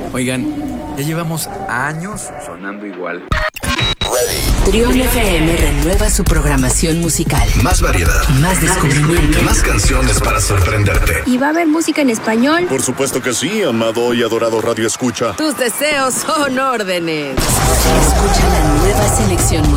Oigan, ya llevamos años sonando igual. Trión FM renueva su programación musical. Más variedad. Más descubrimiento. Más canciones para sorprenderte. ¿Y va a haber música en español? Por supuesto que sí, amado y adorado Radio Escucha. Tus deseos son órdenes. Escucha la nueva selección musical.